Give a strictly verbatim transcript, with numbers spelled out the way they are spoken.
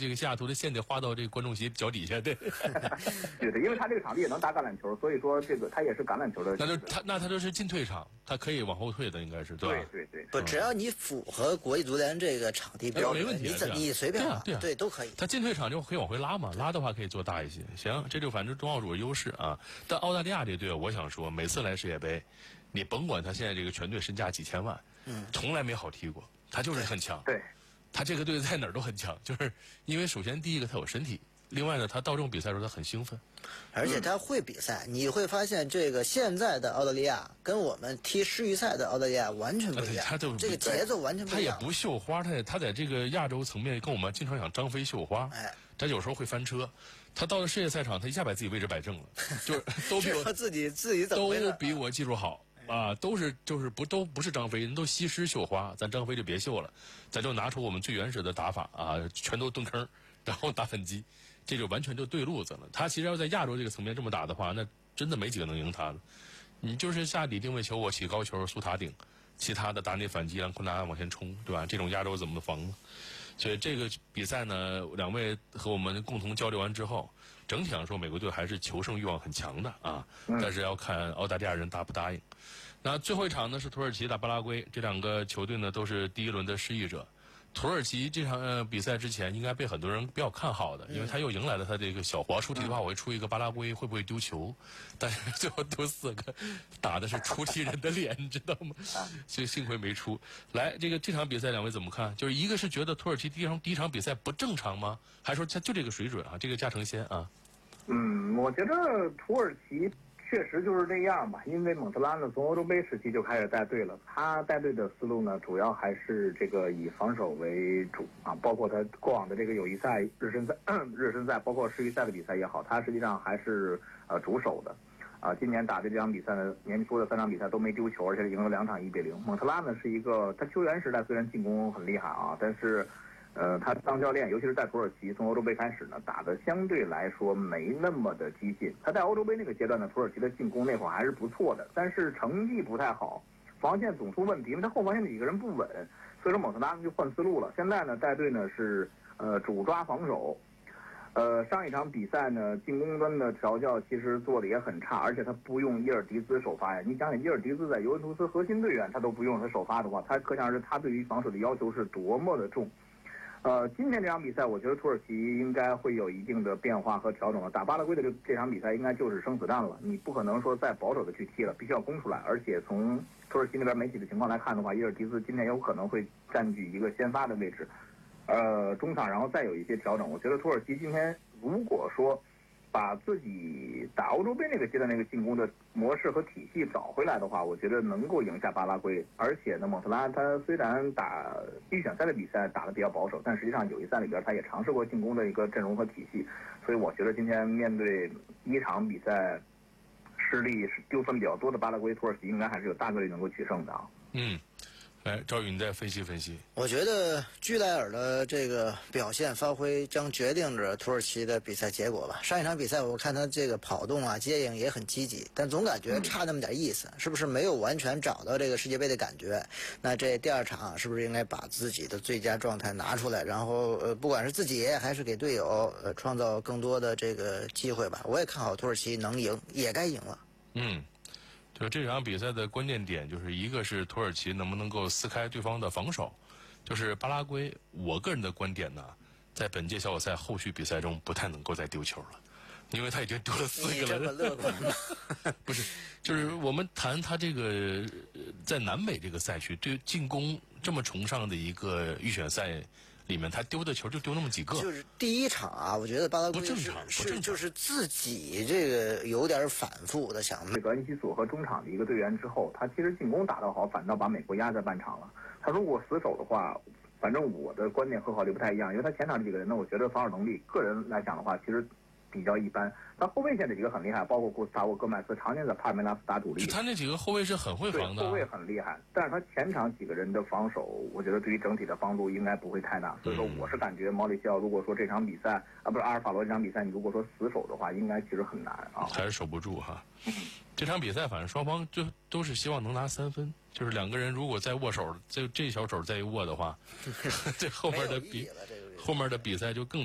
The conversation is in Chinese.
这个西雅图的线得划到这个观众席脚底下，对。 对对，因为他这个场地也能打橄榄球，所以说这个他也是橄榄球的。 那就他那他就是进退场，他可以往后退的，应该是对吧？ 对对对。 不，只要你符合国际足联这个场地标准， 没问题， 你怎你随便对对都可以。 他进退场就可以往回拉嘛，拉的话可以做大一些。行，这就反正中澳主的优势啊。但澳大利亚这队，我想说，每次来世界杯，你甭管他现在这个全队身价几千万，嗯，从来没好踢过，他就是很强。 对， 他这个队在哪儿都很强，就是因为首先第一个他有身体。另外呢，他到这种比赛的时候，他很兴奋， 而且他会比赛。你会发现，这个现在的澳大利亚跟我们踢世预赛的澳大利亚完全不一样， 他就这个节奏完全不一样。 他也不绣花，他也他在这个亚洲层面跟我们经常讲张飞绣花，哎，他有时候会翻车。他到了世界赛场，他一下把自己位置摆正了，就是都比我自己自己都比我技术好啊，都是就是不都不是张飞，人都西施绣花，咱张飞就别绣了，咱就拿出我们最原始的打法啊，全都蹲坑，然后打反击。这就完全就对路子了。他其实要在亚洲这个层面这么打的话，那真的没几个能赢他的。你就是下底定位球，我起高球，苏塔顶，其他的打你反击，让昆达往前冲，对吧？这种亚洲怎么防呢？所以这个比赛呢，两位和我们共同交流完之后，整体上说美国队还是求胜欲望很强的啊，但是要看澳大利亚人答不答应。那最后一场呢是土耳其打巴拉圭，这两个球队呢都是第一轮的失意者。土耳其这场、呃、比赛之前应该被很多人比较看好的，因为他又迎来了他这个小华出题的话，我会出一个巴拉圭会不会丢球，但是最后丢四个，打的是出题人的脸，你知道吗？所以幸亏没出来。这个这场比赛两位怎么看？就是一个是觉得土耳其第一场第一场比赛不正常吗？还是说他就这个水准啊？这个加成先啊？ 嗯，我觉得土耳其确实就是这样吧，因为蒙特拉呢从欧洲杯时期就开始带队了，他带队的思路呢主要还是这个以防守为主啊，包括他过往的这个友谊赛、日参赛、日参赛，包括世预赛的比赛也好，他实际上还是呃主守的。啊，今年打的这场比赛呢，年初的三场比赛都没丢球，而且赢了两场一比零。蒙特拉呢是一个，他球员时代虽然进攻很厉害啊，但是，呃，他当教练，尤其是在土耳其从欧洲杯开始呢，打的相对来说没那么的激进。他在欧洲杯那个阶段呢，土耳其的进攻那会儿还是不错的，但是成绩不太好，防线总出问题，因为他后防线的几个人不稳，所以说蒙特拉呢就换思路了。现在呢带队呢是呃主抓防守。呃，上一场比赛呢，进攻端的调教其实做的也很差，而且他不用伊尔迪兹首发呀。你想想，伊尔迪兹在尤文图斯核心队员，他都不用他首发的话，他可想而知他对于防守的要求是多么的重。呃，今天这场比赛，我觉得土耳其应该会有一定的变化和调整了。打巴拉圭的这这场比赛应该就是生死战了，你不可能说再保守的去踢了，必须要攻出来。而且从土耳其那边媒体的情况来看的话，伊尔迪兹今天有可能会占据一个先发的位置。呃，中场然后再有一些调整，我觉得土耳其今天如果说把自己打欧洲杯那个阶段那个进攻的模式和体系找回来的话，我觉得能够赢下巴拉圭。而且呢，蒙特拉他虽然打预选赛的比赛打得比较保守，但实际上友谊赛里边他也尝试过进攻的一个阵容和体系，所以我觉得今天面对一场比赛失利丢分比较多的巴拉圭，土耳其应该还是有大概率能够取胜的啊。 嗯。来，赵宇，你再分析分析。 我觉得居莱尔的这个表现发挥将决定着土耳其的比赛结果吧。上一场比赛我看他这个跑动啊、接应也很积极，但总感觉差那么点意思，是不是没有完全找到这个世界杯的感觉？那这第二场是不是应该把自己的最佳状态拿出来，然后呃，不管是自己还是给队友呃创造更多的这个机会吧？我也看好土耳其能赢，也该赢了。 嗯。就是这场比赛的关键点，就是一个是土耳其能不能够撕开对方的防守，就是巴拉圭，我个人的观点呢，在本届小组赛后续比赛中不太能够再丢球了，因为他已经丢了四个了。 你这么乐观吗？ 不是，就是我们谈他这个在南美这个赛区对进攻这么崇尚的一个预选赛里面，他丢的球就丢那么几个。 就是第一场啊，我觉得巴拉圭不正常， 是就是自己这个有点反复的想。 这个恩西索和中场的一个队员之后，他其实进攻打得好，反倒把美国压在半场了。他如果死守的话，反正我的观点和考虑不太一样，因为他前场这几个人呢，我觉得防守能力，个人来讲的话，其实比较一般。他后卫线这几个很厉害，包括古斯塔沃戈麦斯，常年在帕梅拉斯打主力。 他那几个后卫是很会防的、啊， 后卫很厉害，但是他前场几个人的防守，我觉得对于整体的帮助应该不会太大。所以说，我是感觉毛里西奥如果说这场比赛啊，不是阿尔法罗这场比赛，你如果说死守的话，应该其实很难啊， 还是守不住哈。这场比赛反正双方就都是希望能拿三分，就是两个人如果再握手，这这小手再一握的话，这后面的比后面的比赛就更。